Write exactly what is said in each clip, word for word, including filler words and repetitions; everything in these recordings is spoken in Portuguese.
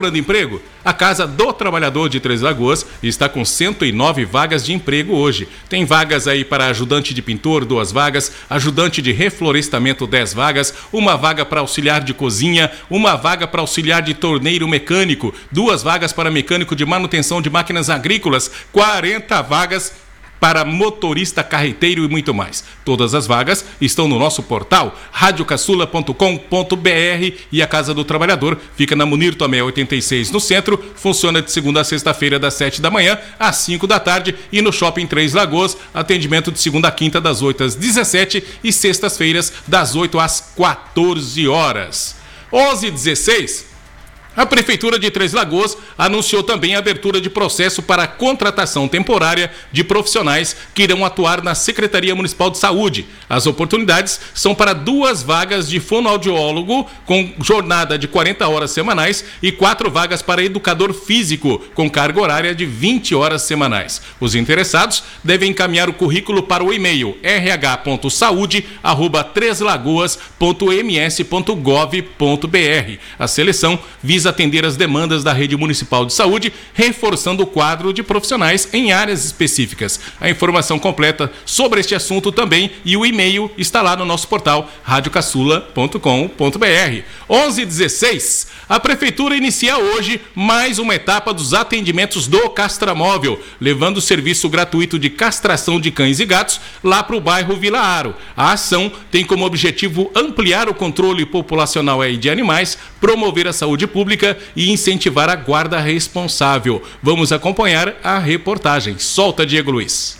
Procurando emprego? A Casa do Trabalhador de Três Lagoas está com cento e nove vagas de emprego hoje. Tem vagas aí para ajudante de pintor, duas vagas, ajudante de reflorestamento, dez vagas, uma vaga para auxiliar de cozinha, uma vaga para auxiliar de torneiro mecânico, duas vagas para mecânico de manutenção de máquinas agrícolas, quarenta vagas para motorista carreteiro e muito mais. Todas as vagas estão no nosso portal rádio caçula ponto com ponto b r e a Casa do Trabalhador fica na Munir Tomé oitenta e seis no centro, funciona de segunda a sexta-feira das sete da manhã às cinco da tarde e no Shopping Três Lagoas, atendimento de segunda a quinta das oito às dezessete e sextas-feiras das oito às quatorze horas. onze e dezesseis. A Prefeitura de Três Lagoas anunciou também a abertura de processo para a contratação temporária de profissionais que irão atuar na Secretaria Municipal de Saúde. As oportunidades são para duas vagas de fonoaudiólogo com jornada de quarenta horas semanais e quatro vagas para educador físico com carga horária de vinte horas semanais. Os interessados devem encaminhar o currículo para o e-mail r h ponto saude arroba três lagoas ponto m s ponto gov ponto b r. A seleção visa atender as demandas da rede municipal de saúde, reforçando o quadro de profissionais em áreas específicas. A informação completa sobre este assunto também e o e-mail está lá no nosso portal rádio caçula ponto com ponto b r. onze e dezesseis. A Prefeitura inicia hoje mais uma etapa dos atendimentos do Castramóvel, levando o serviço gratuito de castração de cães e gatos lá para o bairro Vila Aro. A ação tem como objetivo ampliar o controle populacional aí de animais, promover a saúde pública e incentivar a guarda responsável. Vamos acompanhar a reportagem. Solta, Diego Luiz.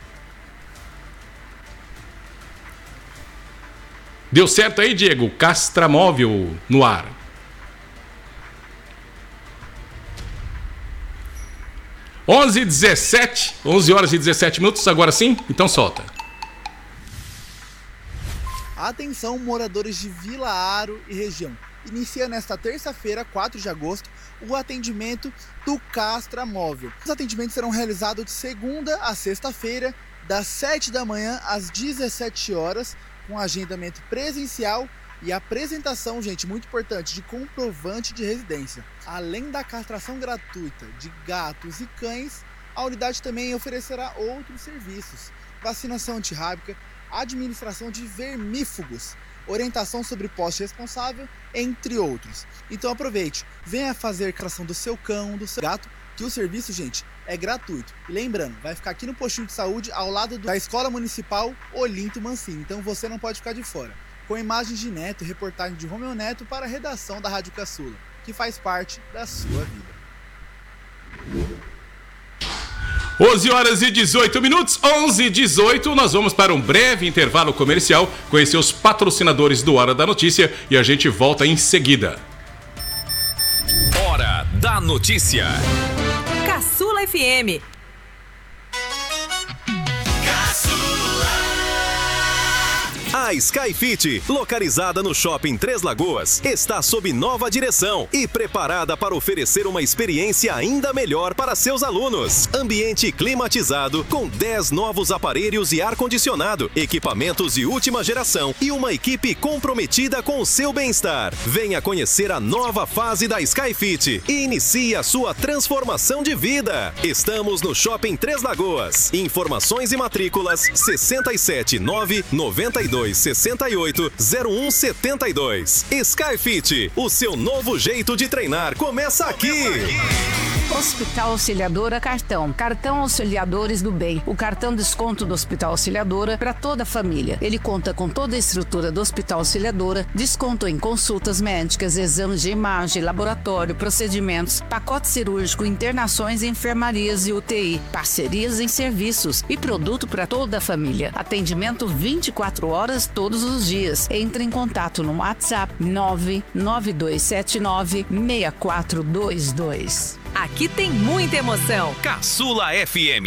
Deu certo aí, Diego? Castramóvel no ar. onze e dezessete, onze horas e dezessete minutos, agora sim? Então solta. Atenção, moradores de Vila Aro e região. Inicia nesta terça-feira, quatro de agosto, o atendimento do Castramóvel. Os atendimentos serão realizados de segunda a sexta-feira, das sete da manhã às dezessete horas, com agendamento presencial e apresentação, gente, muito importante, de comprovante de residência. Além da castração gratuita de gatos e cães, a unidade também oferecerá outros serviços: vacinação antirrábica, administração de vermífugos, orientação sobre poste responsável, entre outros. Então aproveite, venha fazer castração do seu cão, do seu gato, que o serviço, gente, é gratuito. E lembrando, vai ficar aqui no postinho de saúde, ao lado da Escola Municipal Olinto Mancini. Então você não pode ficar de fora. Com imagens de Neto e reportagem de Romeu Neto para a redação da Rádio Caçula, que faz parte da sua vida. onze horas e dezoito minutos, onze e dezoito, nós vamos para um breve intervalo comercial, conhecer os patrocinadores do Hora da Notícia e a gente volta em seguida. Hora da Notícia. Caçula F M. A Skyfit, localizada no Shopping Três Lagoas, está sob nova direção e preparada para oferecer uma experiência ainda melhor para seus alunos. Ambiente climatizado, com dez novos aparelhos e ar-condicionado, equipamentos de última geração e uma equipe comprometida com o seu bem-estar. Venha conhecer a nova fase da Skyfit e inicie a sua transformação de vida. Estamos no Shopping Três Lagoas. Informações e matrículas sessenta e sete, nove, noventa e dois, sessenta e oito, zero um setenta e dois. Skyfit, o seu novo jeito de treinar começa aqui. Hospital Auxiliadora Cartão. Cartão Auxiliadores do Bem. O cartão desconto do Hospital Auxiliadora para toda a família. Ele conta com toda a estrutura do Hospital Auxiliadora, desconto em consultas médicas, exames de imagem, laboratório, procedimentos, pacote cirúrgico, internações em enfermarias e U T I, parcerias em serviços e produto para toda a família. Atendimento vinte e quatro horas todos os dias. Entre em contato no WhatsApp nove nove dois sete nove seis quatro dois dois. Aqui tem muita emoção. Caçula F M.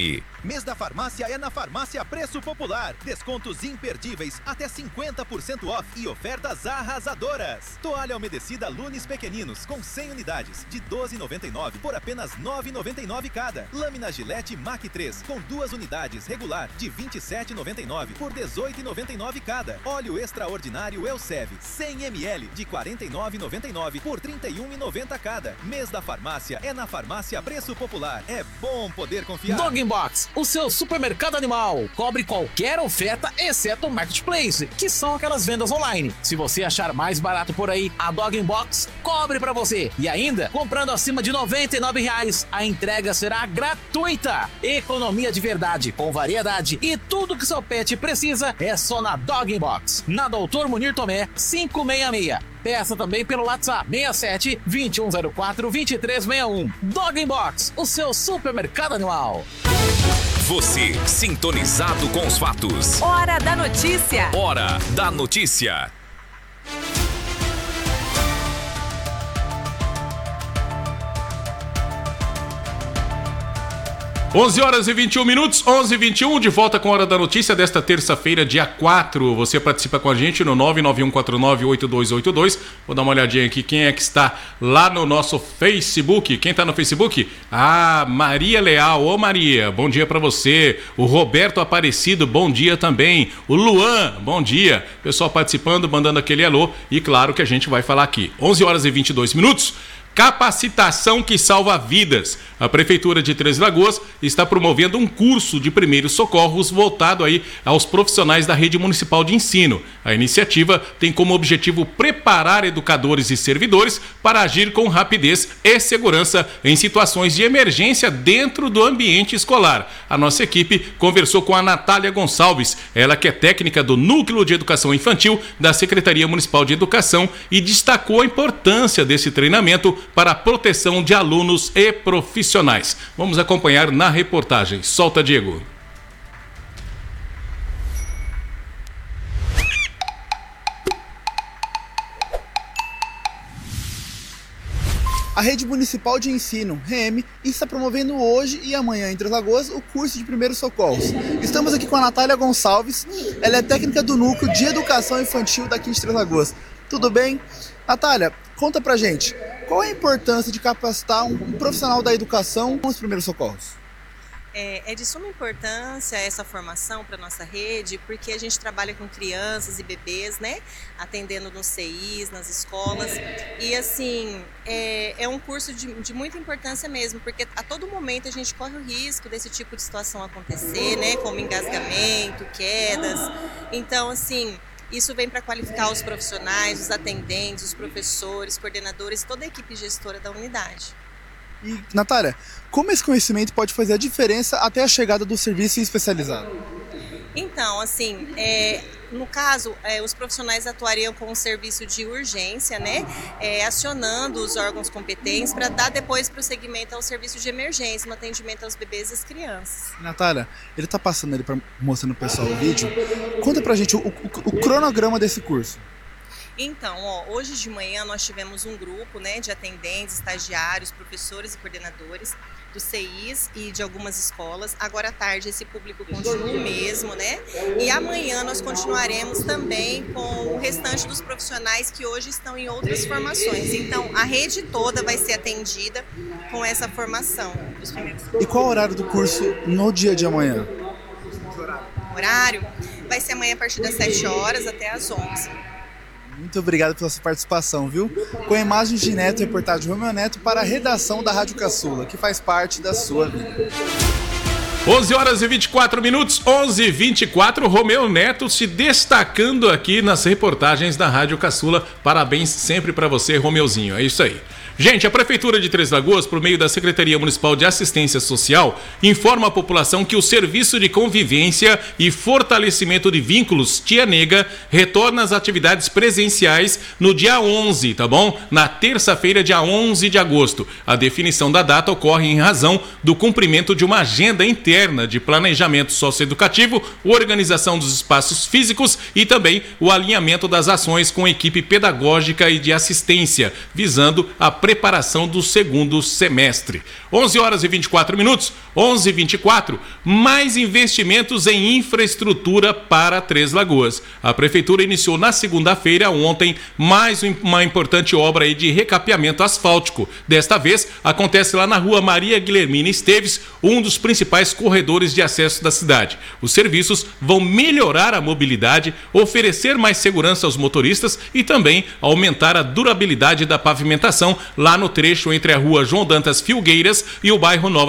Mês da farmácia é na Farmácia Preço Popular. Descontos imperdíveis, até cinquenta por cento off e ofertas arrasadoras. Toalha umedecida Lunes Pequeninos com cem unidades de doze reais e noventa e nove centavos por apenas nove reais e noventa e nove centavos cada. Lâmina Gillette Mac três com duas unidades regular de vinte e sete reais e noventa e nove centavos por dezoito reais e noventa e nove centavos cada. Óleo extraordinário Elsev cem mililitros de quarenta e nove reais e noventa e nove centavos por trinta e um reais e noventa centavos cada. Mês da farmácia é na Farmácia Preço Popular. É bom poder confiar. Dog Box, o seu supermercado animal. Cobre qualquer oferta, exceto o Marketplace, que são aquelas vendas online. Se você achar mais barato por aí, a Dog Box cobre pra você. E ainda, comprando acima de noventa e nove reais, a entrega será gratuita. Economia de verdade, com variedade e tudo que seu pet precisa é só na Dog Box. Na Doutor Munir Tomé, quinhentos e sessenta e seis. Peça também pelo WhatsApp seis sete, dois um zero quatro, dois três seis um. Dog Box, o seu supermercado animal. Você, sintonizado com os fatos. Hora da notícia. Hora da notícia. onze horas e vinte e um minutos, onze e vinte e um, de volta com a Hora da Notícia desta terça-feira, dia quatro. Você participa com a gente no nove nove um quatro nove oito dois oito dois. Vou dar uma olhadinha aqui quem é que está lá no nosso Facebook. Quem está no Facebook? Ah, Maria Leal. Ô Maria, bom dia para você. O Roberto Aparecido, bom dia também. O Luan, bom dia. Pessoal participando, mandando aquele alô. E claro que a gente vai falar aqui. onze horas e vinte e dois minutos. Capacitação que salva vidas. A Prefeitura de Três Lagoas está promovendo um curso de primeiros socorros voltado aí aos profissionais da rede municipal de ensino. A iniciativa tem como objetivo preparar educadores e servidores para agir com rapidez e segurança em situações de emergência dentro do ambiente escolar. A nossa equipe conversou com a Natália Gonçalves, ela que é técnica do Núcleo de Educação Infantil da Secretaria Municipal de Educação, e destacou a importância desse treinamento para a proteção de alunos e profissionais. Vamos acompanhar na reportagem. Solta, Diego. A Rede Municipal de Ensino, R E M, está promovendo hoje e amanhã em Três Lagoas o curso de primeiros socorros. Estamos aqui com a Natália Gonçalves, ela é técnica do Núcleo de Educação Infantil daqui de Três Lagoas. Tudo bem? Natália, conta pra gente, qual é a importância de capacitar um profissional da educação com os primeiros socorros? É, é de suma importância essa formação para a nossa rede, porque a gente trabalha com crianças e bebês, né? Atendendo nos C Is, nas escolas. E assim, é, é um curso de, de muita importância mesmo, porque a todo momento a gente corre o risco desse tipo de situação acontecer, né? Como engasgamento, quedas. Então, assim, isso vem para qualificar os profissionais, os atendentes, os professores, coordenadores, toda a equipe gestora da unidade. E, Natália, como esse conhecimento pode fazer a diferença até a chegada do serviço especializado? Então, assim, é, no caso, é, os profissionais atuariam com um serviço de urgência, né? É, acionando os órgãos competentes para dar depois prosseguimento ao serviço de emergência, no atendimento aos bebês e às crianças. Natália, ele está passando ali para mostrando o pessoal o vídeo. Conta pra gente o, o, o cronograma desse curso. Então, ó, hoje de manhã nós tivemos um grupo, né, de atendentes, estagiários, professores e coordenadores do C Is e de algumas escolas. Agora à tarde esse público continua o mesmo, né? E amanhã nós continuaremos também com o restante dos profissionais que hoje estão em outras formações. Então, a rede toda vai ser atendida com essa formação dos primeiros. E qual o horário do curso no dia de amanhã? O horário vai ser amanhã a partir das sete horas até as onze. Muito obrigado pela sua participação, viu? Com imagens de Neto e reportagem Romeu Neto para a redação da Rádio Caçula, que faz parte da sua vida. onze horas e vinte e quatro minutos, onze e vinte e quatro, Romeu Neto se destacando aqui nas reportagens da Rádio Caçula. Parabéns sempre para você, Romeuzinho, é isso aí. Gente, a Prefeitura de Três Lagoas, por meio da Secretaria Municipal de Assistência Social, informa a população que o Serviço de Convivência e Fortalecimento de Vínculos Tia Nega retorna às atividades presenciais no dia onze, tá bom? Na terça-feira, dia onze de agosto. A definição da data ocorre em razão do cumprimento de uma agenda interna de planejamento socioeducativo, organização dos espaços físicos e também o alinhamento das ações com a equipe pedagógica e de assistência, visando a preparação do segundo semestre. onze horas e vinte e quatro minutos, onze e vinte e quatro, mais investimentos em infraestrutura para Três Lagoas. A Prefeitura iniciou na segunda-feira, ontem, mais uma importante obra aí de recapeamento asfáltico. Desta vez, acontece lá na rua Maria Guilhermina Esteves, um dos principais corredores de acesso da cidade. Os serviços vão melhorar a mobilidade, oferecer mais segurança aos motoristas e também aumentar a durabilidade da pavimentação lá no trecho entre a rua João Dantas Filgueiras e o bairro Nova